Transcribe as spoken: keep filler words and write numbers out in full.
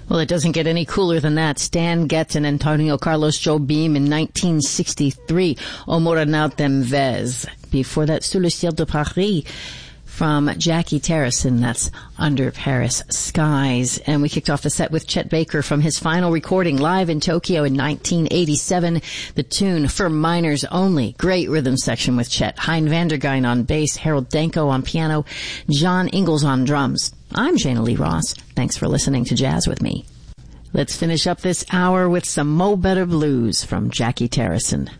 Well, it doesn't get any cooler than that. Stan Getz and Antonio Carlos Jobim in nineteen sixty-three. O Morenautem Vez. Before that, Sous le ciel de Paris from Jackie Terrison. That's Under Paris Skies. And we kicked off the set with Chet Baker from his final recording live in Tokyo in nineteen eighty-seven. The tune For Minors Only. Great rhythm section with Chet. Hein Vandergein on bass, Harold Danko on piano, John Ingalls on drums. I'm Shana Lee Ross. Thanks for listening to Jazz with me. Let's finish up this hour with some Mo Better Blues from Jackie Terrison.